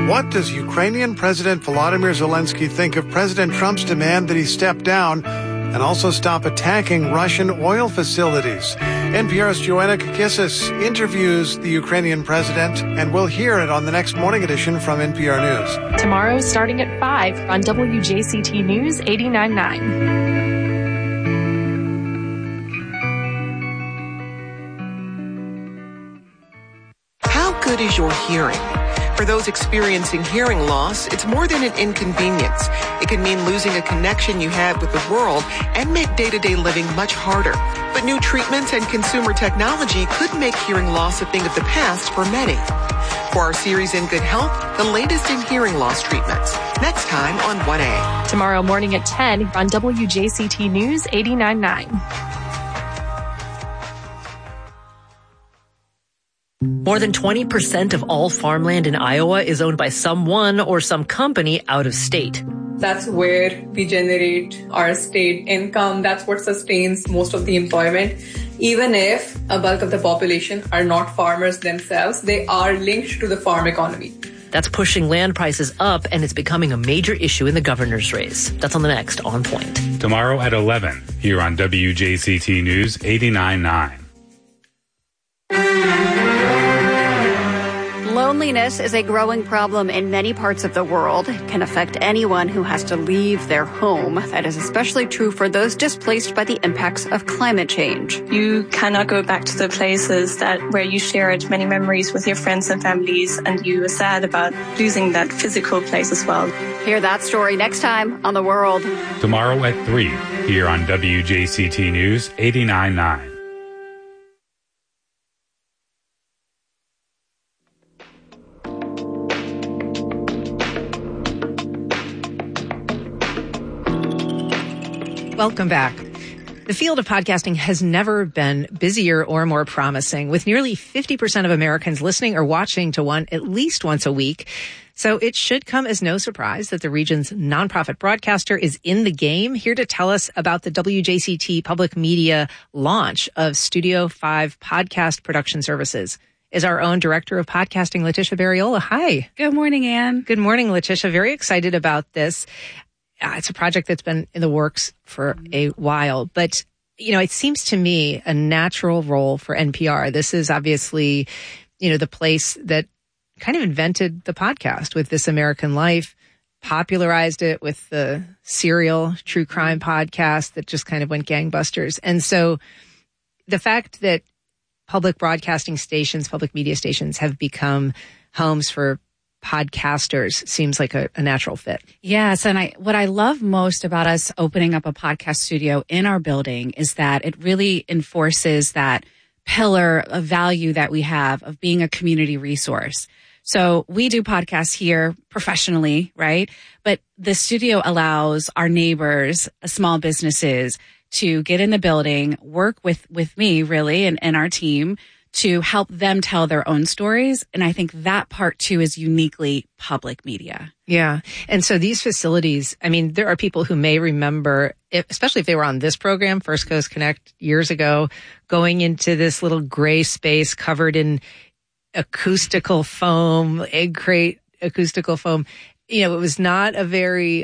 What does Ukrainian President Volodymyr Zelensky think of President Trump's demand that he step down and also stop attacking Russian oil facilities? NPR's Joanna Kakissis interviews the Ukrainian president, and we'll hear it on the next morning edition from NPR News. Tomorrow, starting at 5 on WJCT News 89.9. How good is your hearing? For those experiencing hearing loss, it's more than an inconvenience. It can mean losing a connection you had with the world and make day-to-day living much harder. But new treatments and consumer technology could make hearing loss a thing of the past for many. For our series In Good Health, the latest in hearing loss treatments. Next time on 1A. Tomorrow morning at 10 on WJCT News 89.9. More than 20% of all farmland in Iowa is owned by someone or some company out of state. That's where we generate our state income. That's what sustains most of the employment. Even if a bulk of the population are not farmers themselves, they are linked to the farm economy. That's pushing land prices up, and it's becoming a major issue in the governor's race. That's on the next On Point. Tomorrow at 11, here on WJCT News 89.9. Loneliness is a growing problem in many parts of the world. It can affect anyone who has to leave their home. That is especially true for those displaced by the impacts of climate change. You cannot go back to the places where you shared many memories with your friends and families, and you are sad about losing that physical place as well. Hear that story next time on The World. Tomorrow at 3, here on WJCT News 89.9. Welcome back. The field of podcasting has never been busier or more promising, with nearly 50% of Americans listening or watching to one at least once a week. So it should come as no surprise that the region's nonprofit broadcaster is in the game. Here to tell us about the WJCT Public Media launch of Studio 5 podcast production services is our own director of podcasting, Letitia Barriola. Hi. Good morning, Ann. Good morning, Letitia. Very excited about this. It's a project that's been in the works for a while, but, you know, it seems to me a natural role for NPR. This is obviously, you know, the place that kind of invented the podcast with This American Life, popularized it with the Serial true crime podcast that just kind of went gangbusters. And so the fact that public broadcasting stations, public media stations have become homes for podcasters seems like a natural fit. Yes. And what I love most about us opening up a podcast studio in our building is that it really enforces that pillar of value that we have of being a community resource. So we do podcasts here professionally, right? But the studio allows our neighbors, small businesses to get in the building, work with me really and our team to help them tell their own stories. And I think that part too is uniquely public media. Yeah. And so these facilities, I mean, there are people who may remember, especially if they were on this program, First Coast Connect years ago, going into this little gray space covered in acoustical foam, egg crate acoustical foam. You know, it was not a very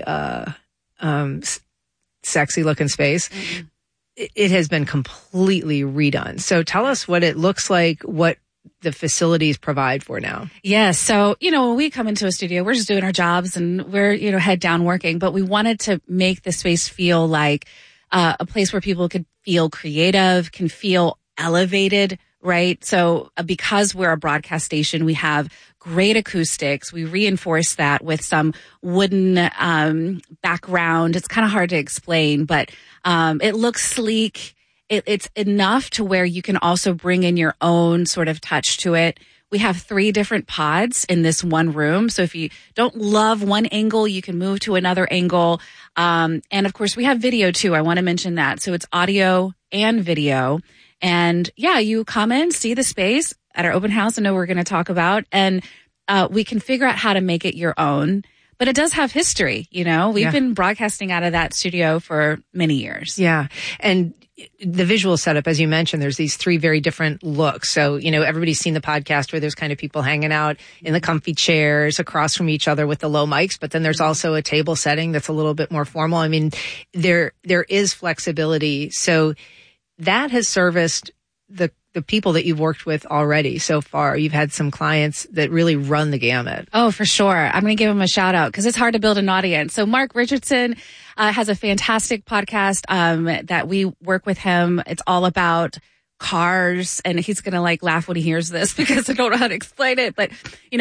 sexy looking space. Mm-hmm. It has been completely redone. So tell us what it looks like, what the facilities provide for now. Yes. So, you know, when we come into a studio, we're just doing our jobs and we're, you know, head down working, but we wanted to make the space feel like a place where people could feel creative, can feel elevated, right? So because we're a broadcast station, we have great acoustics. We reinforce that with some wooden background. It's kind of hard to explain, but it looks sleek. It's enough to where you can also bring in your own sort of touch to it. We have 3 different pods in this one room. So if you don't love one angle, you can move to another angle. And of course, we have video too. I want to mention that. So it's audio and video. And yeah, you come in, see the space at our open house. I know we're going to talk about, and we can figure out how to make it your own. but it does have history. We've been broadcasting out of that studio for many years. Yeah. And the visual setup, as you mentioned, there's these 3 very different looks. So, everybody's seen the podcast where there's kind of people hanging out in the comfy chairs across from each other with the low mics, but then there's also a table setting that's a little bit more formal. I mean, there is flexibility. So that has serviced the people that you've worked with already so far. You've had some clients that really run the gamut. Oh, for sure. I'm going to give him a shout out because it's hard to build an audience. So Mark Richardson has a fantastic podcast that we work with him. It's all about cars, and he's going to laugh when he hears this because I don't know how to explain it, but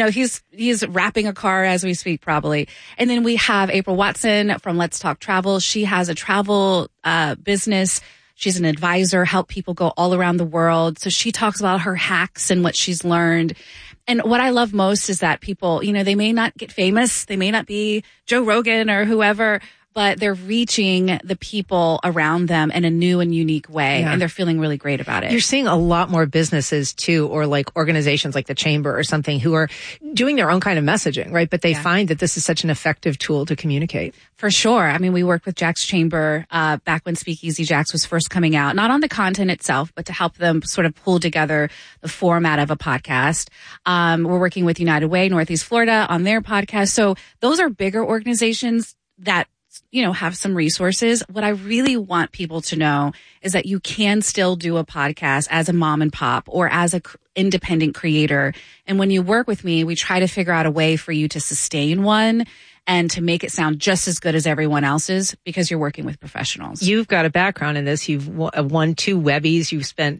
he's wrapping a car as we speak probably. And then we have April Watson from Let's Talk Travel. She has a travel business. She's an advisor, help people go all around the world. So she talks about her hacks and what she's learned. And what I love most is that people, they may not get famous. They may not be Joe Rogan or whoever, but they're reaching the people around them in a new and unique way. Yeah. And they're feeling really great about it. You're seeing a lot more businesses too, or organizations like the Chamber or something who are doing their own kind of messaging, right? But they find that this is such an effective tool to communicate. For sure. I mean, we worked with Jack's Chamber back when Speakeasy Jack's was first coming out, not on the content itself, but to help them sort of pull together the format of a podcast. We're working with United Way, Northeast Florida on their podcast. So those are bigger organizations that have some resources. What I really want people to know is that you can still do a podcast as a mom and pop or as an independent creator. And when you work with me, we try to figure out a way for you to sustain one and to make it sound just as good as everyone else's because you're working with professionals. You've got a background in this. You've won 2 Webbies. You've spent,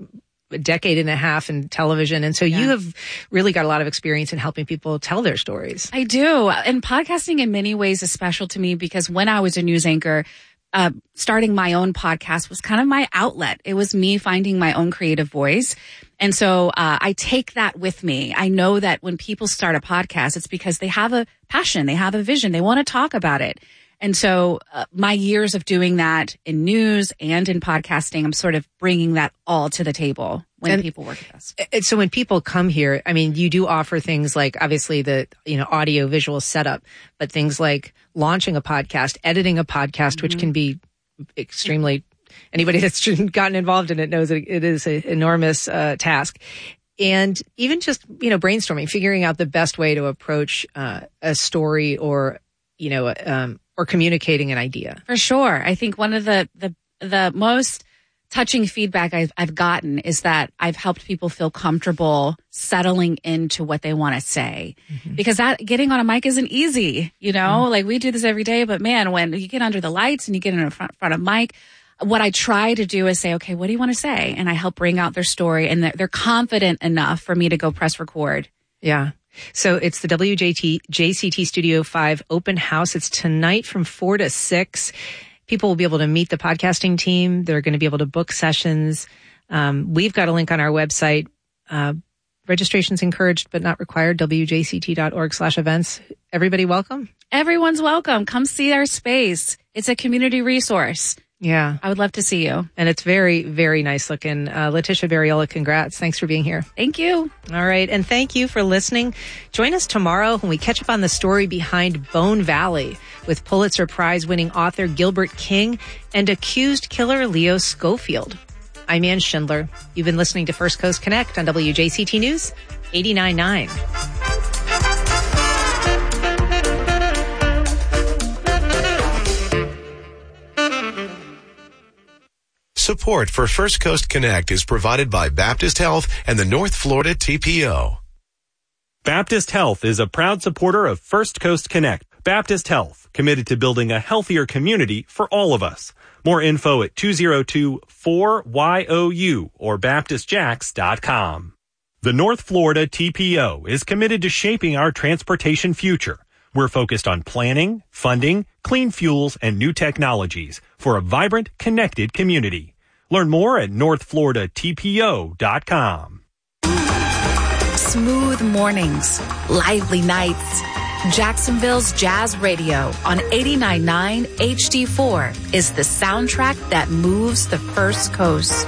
a decade and a half in television. And so you have really got a lot of experience in helping people tell their stories. I do. And podcasting in many ways is special to me because when I was a news anchor, starting my own podcast was kind of my outlet. It was me finding my own creative voice. And so I take that with me. I know that when people start a podcast, it's because they have a passion, they have a vision, they want to talk about it. And so my years of doing that in news and in podcasting, I'm sort of bringing that all to the table when people work with us. So when people come here, I mean, you do offer things like obviously the, audio visual setup, but things like launching a podcast, editing a podcast, which can be extremely, anybody that's gotten involved in it knows that it is an enormous task. And even just, brainstorming, figuring out the best way to approach a story or, or communicating an idea. For sure. I think one of the most touching feedback I've gotten is that I've helped people feel comfortable settling into what they want to say. Mm-hmm. Because that getting on a mic isn't easy, we do this every day, but man, when you get under the lights and you get in front of mic, what I try to do is say, okay, what do you want to say? And I help bring out their story and they're confident enough for me to go press record. Yeah. So it's the WJCT Studio 5 open house. It's tonight from 4 to 6. People will be able to meet the podcasting team. They're going to be able to book sessions. We've got a link on our website. Registration's encouraged but not required, wjct.org/events. Everybody welcome? Everyone's welcome. Come see our space. It's a community resource. Yeah. I would love to see you. And it's very, very nice looking. Letitia Barriola, congrats. Thanks for being here. Thank you. All right. And thank you for listening. Join us tomorrow when we catch up on the story behind Bone Valley with Pulitzer Prize winning author Gilbert King and accused killer Leo Schofield. I'm Ann Schindler. You've been listening to First Coast Connect on WJCT News 89.9. Support for First Coast Connect is provided by Baptist Health and the North Florida TPO. Baptist Health is a proud supporter of First Coast Connect. Baptist Health, committed to building a healthier community for all of us. More info at 202-4YOU or BaptistJax.com. The North Florida TPO is committed to shaping our transportation future. We're focused on planning, funding, clean fuels, and new technologies for a vibrant, connected community. Learn more at northfloridatpo.com. Smooth mornings, lively nights. Jacksonville's Jazz Radio on 89.9 HD4 is the soundtrack that moves the First Coast.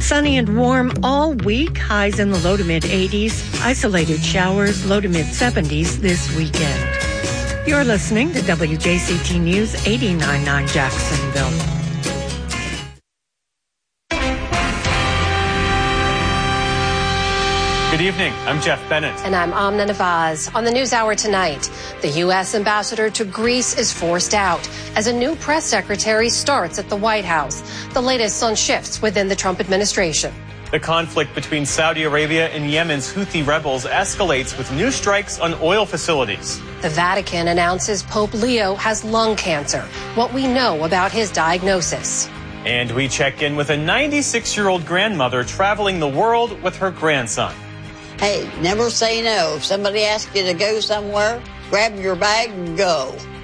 Sunny and warm all week. Highs in the low to mid 80s. Isolated showers, low to mid 70s this weekend. You're listening to WJCT News 89.9 Jacksonville. Good evening. I'm Jeff Bennett. And I'm Amna Nawaz. On the NewsHour tonight, the U.S. ambassador to Greece is forced out as a new press secretary starts at the White House. The latest on shifts within the Trump administration. The conflict between Saudi Arabia and Yemen's Houthi rebels escalates with new strikes on oil facilities. The Vatican announces Pope Leo has lung cancer. What we know about his diagnosis. And we check in with a 96-year-old grandmother traveling the world with her grandson. Hey, never say no. If somebody asks you to go somewhere, grab your bag and go.